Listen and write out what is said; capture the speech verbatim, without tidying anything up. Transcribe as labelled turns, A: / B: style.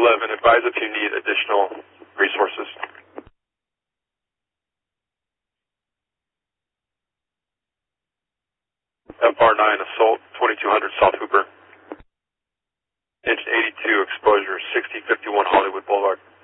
A: eleven, advise if you need additional resources. F R nine, assault, twenty-two hundred South Hooper. Engine eighty-two, exposure, sixty fifty-one Hollywood Boulevard.